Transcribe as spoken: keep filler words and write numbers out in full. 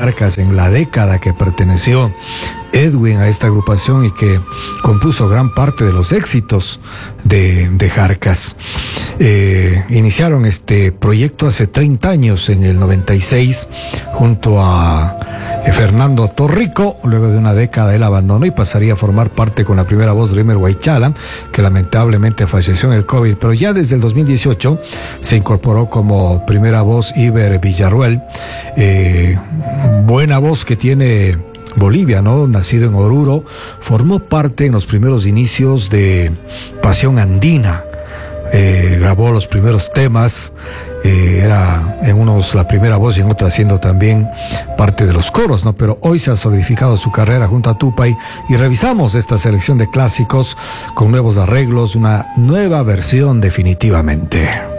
Jarcas, en la década que perteneció Edwin a esta agrupación y que compuso gran parte de los éxitos de, de Jarcas. Eh, iniciaron este proyecto hace treinta años, en el noventa y seis, junto a eh, Fernando Torrico. Luego de una década él abandonó y pasaría a formar parte con la primera voz de Rimer Guaychala, que lamentablemente falleció en el COVID, pero ya desde el dos mil dieciocho se incorporó como primera voz Iber Villarruel, eh, buena voz que tiene Bolivia, ¿no? Nacido en Oruro, formó parte en los primeros inicios de Pasión Andina, eh, grabó los primeros temas, eh, era en unos la primera voz y en otros haciendo también parte de los coros, ¿no? Pero hoy se ha solidificado su carrera junto a Tupac y revisamos esta selección de clásicos con nuevos arreglos, una nueva versión definitivamente.